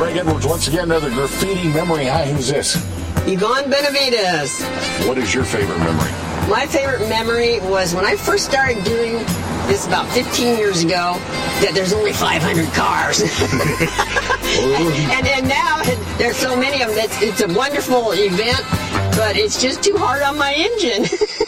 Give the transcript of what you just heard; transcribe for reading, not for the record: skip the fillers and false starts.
Greg Edwards, once again, another graffiti memory. Hi, who's this? Yvonne Benavides. What is your favorite memory? My favorite memory was when I first started doing this about 15 years ago, that there's only 500 cars. and now there's so many of them. It's a wonderful event, but it's just too hard on my engine.